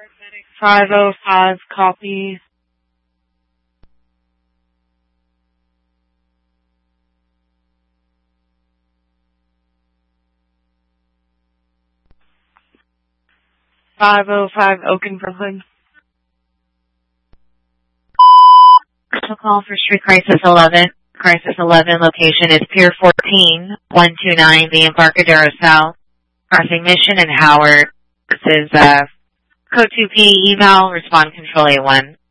505 copy. Oaken, Brooklyn. Call for Street Crisis 11. Crisis 11 location is Pier 14, 129, the Embarcadero South, crossing Mission and Howard. This is Code 2P eval, respond control A1.